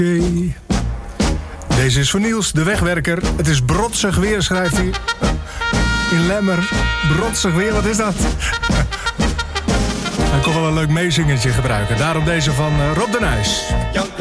Oké. Deze is voor Niels, de wegwerker. Het is brotsig weer, schrijft hij. In Lemmer. Brotsig weer, wat is dat? Hij kon wel een leuk meezingertje gebruiken. Daarom deze van Rob de Nijs.